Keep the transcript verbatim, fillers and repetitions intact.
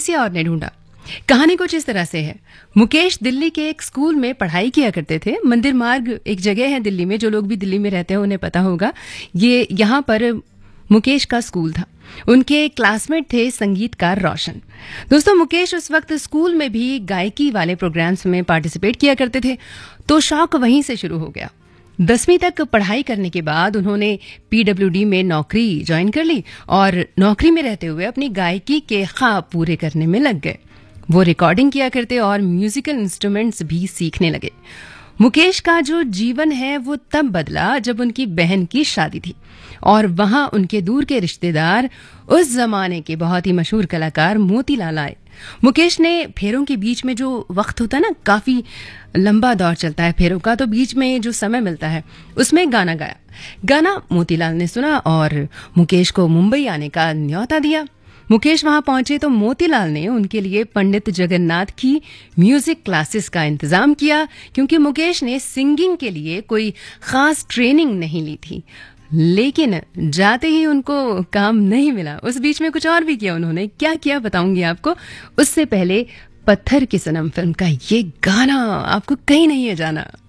Malaysia और ने ढूंढा। कहानी कुछ इस तरह से है। मुकेश दिल्ली के एक स्कूल में पढ़ाई किया करते थे। मंदिर मार्ग एक जगह है दिल्ली में, जो लोग भी दिल्ली में रहते हैं उन्हें पता होगा। ये यहाँ पर मुकेश का स्कूल था। उनके क्लासमेट थे संगीतकार रोशन। दोस्तों, मुकेश उस वक्त स्कूल में भी गायकी वाले प्रोग्राम्स में पार्टिसिपेट किया करते थे, तो शौक वहीं से शुरू हो गया। दसवीं तक पढ़ाई करने के बाद उन्होंने पीडब्ल्यूडी में नौकरी ज्वाइन कर ली और नौकरी में रहते हुए अपनी गायकी के ख्वाब पूरे करने में लग गए। वो रिकॉर्डिंग किया करते और म्यूजिकल इंस्ट्रूमेंट्स भी सीखने लगे। मुकेश का जो जीवन है वो तब बदला जब उनकी बहन की शादी थी और वहां उनके दूर के रिश्तेदार उस जमाने के बहुत ही मशहूर कलाकार मोतीलाल आए। मुकेश ने फेरों के बीच में जो वक्त होता है ना, काफी लंबा दौर चलता है फेरों का, तो बीच में जो समय मिलता है उसमें गाना गाया। गाना मोतीलाल ने सुना और मुकेश को मुंबई आने का न्योता दिया। मुकेश वहां पहुंचे तो मोतीलाल ने उनके लिए पंडित जगन्नाथ की म्यूजिक क्लासेस का इंतजाम किया, क्योंकि मुकेश ने सिंगिंग के लिए कोई खास ट्रेनिंग नहीं ली थी। लेकिन जाते ही उनको काम नहीं मिला। उस बीच में कुछ और भी किया उन्होंने। क्या किया बताऊंगी आपको। उससे पहले पत्थर की सनम फिल्म का ये गाना आपको कहीं नहीं है जाना।